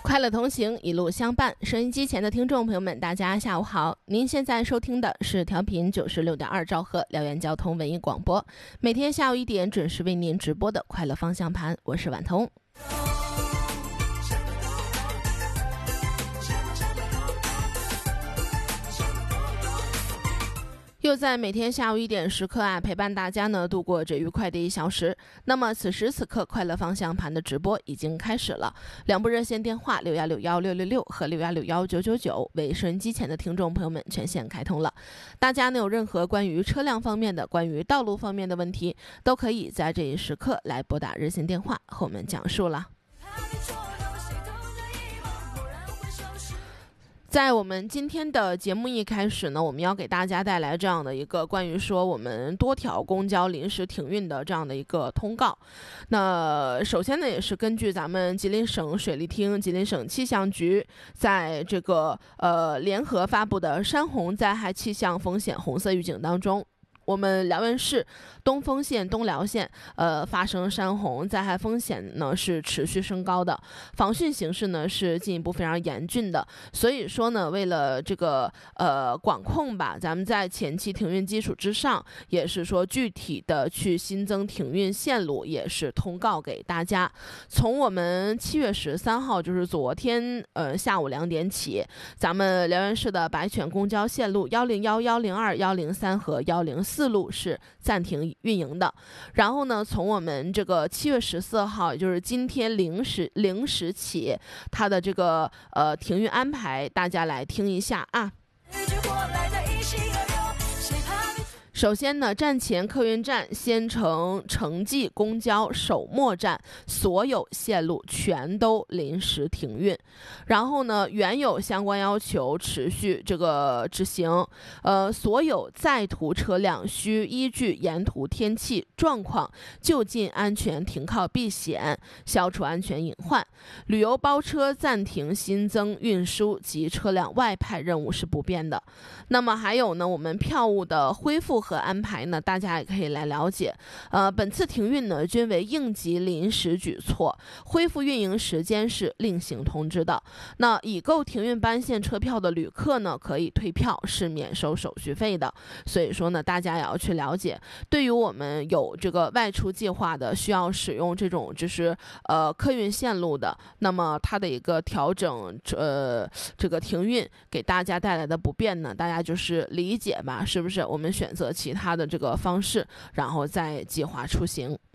快乐同行，一路相伴。收音机前的听众朋友们，大家下午好！您现在收听的是调频96.2兆赫辽源交通文艺广播，每天下午1点准时为您直播的快乐方向盘，我是婉彤。又在每天下午1点时刻陪伴大家呢度过这愉快的1小时。那么此时此刻，快乐方向盘的直播已经开始了。2部热线电话61616666和61619999为收音机前的听众朋友们全线开通了。大家呢有任何关于车辆方面的、关于道路方面的问题，都可以在这一时刻来拨打热线电话和我们讲述了。在我们今天的节目一开始呢，我们要给大家带来这样的一个关于说我们多条公交临时停运的这样的一个通告。那首先呢，也是根据咱们吉林省水利厅、吉林省气象局在这个联合发布的山洪灾害气象风险红色预警当中，我们辽源市东丰县、东辽县发生山洪灾害风险呢是持续升高的，防汛形势呢是进一步非常严峻的。所以说呢，为了这个管控吧，咱们在前期停运基础之上，也是说具体的去新增停运线路，也是通告给大家。从我们7月13号，就是昨天下午2点起，咱们辽源市的白犬公交线路101、102、103和104路是暂停运营的。然后呢，从我们这个7月14号，也就是今天零时起，它的这个停运安排，大家来听一下啊。首先呢，站前客运站、先城城际公交首末站所有线路全都临时停运。然后呢，原有相关要求持续这个执行。所有在途车辆需依据沿途天气状况就近安全停靠避险，消除安全隐患。旅游包车暂停新增运输及车辆外派任务是不变的。那么还有呢，我们票务的恢复和安排呢，大家也可以来了解。本次停运呢，均为应急临时举措，恢复运营时间是另行通知的。那已购停运班线车票的旅客呢，可以退票，是免收手续费的。所以说呢，大家也要去了解。对于我们有这个外出计划的，需要使用这种就是客运线路的，那么它的一个调整这个停运给大家带来的不便呢，大家就是理解吧，是不是？我们选择其他的这个方式，然后再计划出行。